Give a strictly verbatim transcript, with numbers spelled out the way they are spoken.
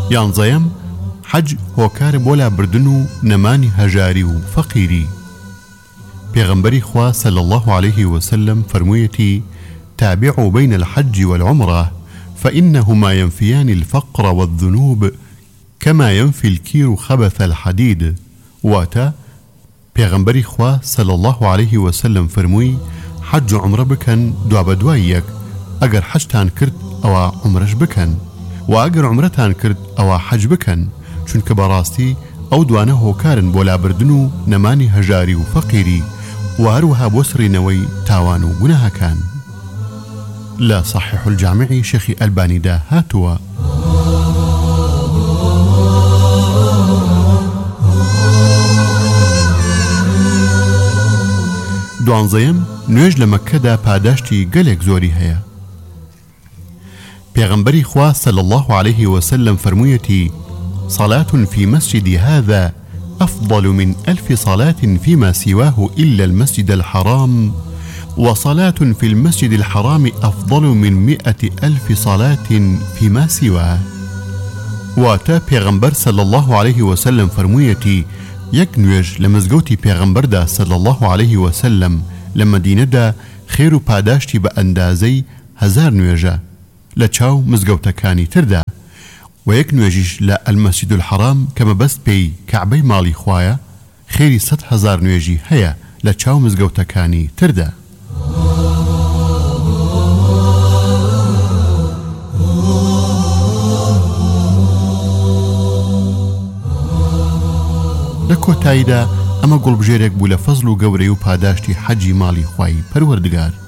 یانزەیەم حەج هۆکارە بۆ لابردن و نەمانی هەژاری و فەقیری. پێغەمبەری خوا صلی الله عليه وسلم فرموویەتی تابعوا بين الحج والعمرة فإنهما ينفيان الفقر والذنوب كما ينفي الكير خبث الحديد. واتا پێغەمبەری خوا صلی الله عليه وسلم فرمووی حج و عمرە بکەن دوا بە دوای یەک، ئەگەر حەجتان کرد ئەوە عمرەش بکەن و ئەگەر عمرەتان کرد ئەوە حەج بکەن، چونکە بەڕاستی ئەو دوانە هۆکارن بۆ لابردن و نەمانی هەژاری و فەقیری و هەروەها بۆ سڕینەوەی تاوان و گوناهەکان. لە صحیح الجامعی شێخی ئەلبانیدا هاتووە دوانزەیەم نوێژ لە مەککەدا پاداشتی گەلێک زۆری هەیە. پێغەمبەری خوا صلی الله عليه وسلم فرموویەتی صلاة في مسجد هذا أفضل من ألف صلاة فيما سواه إلا المسجد الحرام وصلاة في المسجد الحرام أفضل من مئة ألف صلاة فيما سواه. واتا پێغەمبەر صلی الله عليه وسلم فرموویەتی یەک نوێژ لە مزگەوتی پێغەمبەردا صلی الله عليه وسلم لە مەدینەدا خێر و پاداشتی بە ئەندازەی هەزار نوێژە لە چاو مزگەوتەکانی تردا، و یەک نوێژیش لە ئەلمەسجد الحرام کە مەبەست پێی کەعبەی ماڵی خوایە خێری سەد هەزار نوێژی هەیە لە چاو مزگەوتەکانی تردا. لە کۆتاییدا ئەمە گوڵبژێرێک بوو لە فەزل و گەورەی و پاداشتی حەجی ماڵی خوای پەروەردگار.